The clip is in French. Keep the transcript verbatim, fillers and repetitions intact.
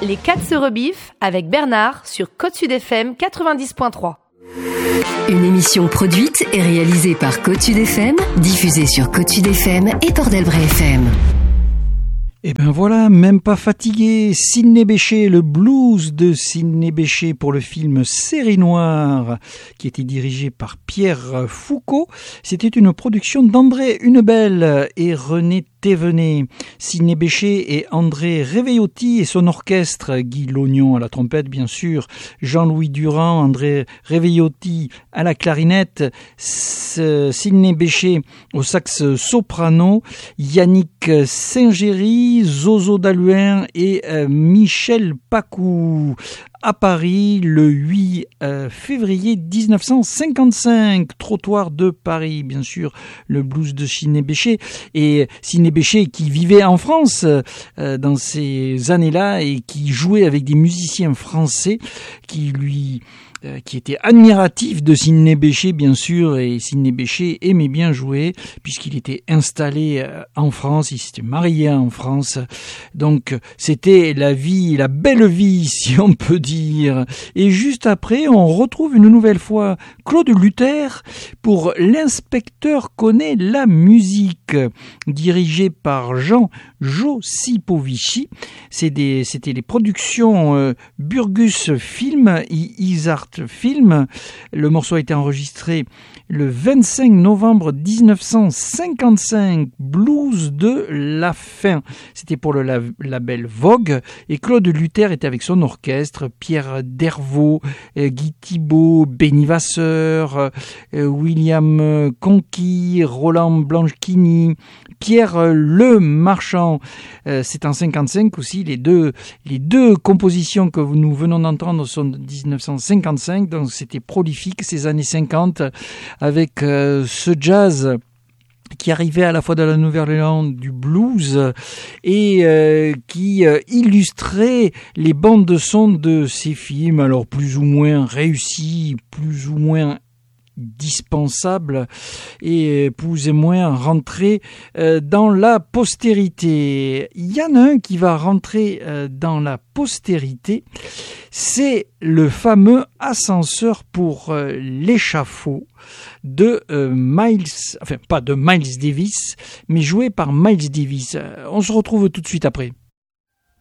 Les quatre se rebiffent avec Bernard sur Côte Sud F M quatre-vingt-dix point trois. Une émission produite et réalisée par Côte Sud F M, diffusée sur Côte Sud F M et Port-d'Albret F M. Et ben voilà, même pas fatigué, Sidney Bechet, le blues de Sidney Bechet pour le film Série Noire, qui était dirigé par Pierre Foucault. C'était une production d'André Hunebelle et René Thévenet. Sidney Bechet et André Réveillotti et son orchestre, Guy Lognon à la trompette bien sûr, Jean-Louis Durand, André Réveillotti à la clarinette, Sidney Bechet au sax soprano, Yannick Saint-Géry, Zozo Dalluin et euh, Michel Pacou. À Paris, le huit euh, février dix-neuf cent cinquante-cinq, trottoir de Paris, bien sûr, le blues de Sidney Bechet. Et Sidney Bechet qui vivait en France euh, dans ces années-là et qui jouait avec des musiciens français qui lui... qui était admiratif de Sidney Bechet, bien sûr, et Sidney Bechet aimait bien jouer, puisqu'il était installé en France, il s'était marié en France, donc c'était la vie, la belle vie, si on peut dire. Et juste après, on retrouve une nouvelle fois Claude Luther pour L'inspecteur connaît la musique, dirigé par Jean Josipovici. C'est des, c'était les productions euh, Burgus Film, Isart Film. Le morceau a été enregistré le vingt-cinq novembre dix-neuf cent cinquante-cinq, Blues de la fin. C'était pour le label Vogue et Claude Luther était avec son orchestre, Pierre Dervaux, Guy Thibault, Benny Vasseur, William Conqui, Roland Blanchini, Pierre Le Marchand. C'est en cinquante-cinq aussi. Les deux, les deux compositions que nous venons d'entendre sont de dix-neuf cent cinquante-cinq, donc c'était prolifique ces années cinquante avec euh, ce jazz qui arrivait à la fois de la Nouvelle-Orléans du blues et euh, qui euh, illustrait les bandes de son de ces films, alors plus ou moins réussis, plus ou moins dispensable et plus ou moins rentrer euh, dans la postérité. Il y en a un qui va rentrer euh, dans la postérité, c'est le fameux Ascenseur pour euh, l'échafaud de euh, Miles, enfin pas de Miles Davis, mais joué par Miles Davis. Euh, on se retrouve tout de suite après.